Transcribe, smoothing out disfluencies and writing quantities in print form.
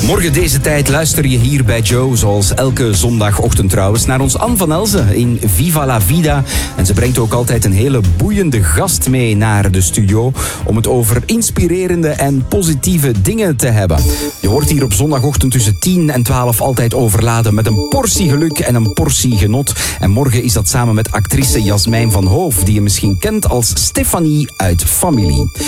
Morgen deze tijd luister je hier bij Joe, zoals elke zondagochtend trouwens, naar ons Anne van Elzen in Viva la Vida. En ze brengt ook altijd een hele boeiende gast mee naar de studio om het over inspirerende en positieve dingen te hebben. Je wordt hier op zondagochtend tussen 10 en 12 altijd overladen met een portie geluk en een portie genot. En morgen is dat samen met actrice Jasmijn van Hoof, die je misschien kent als Stefanie uit Familie.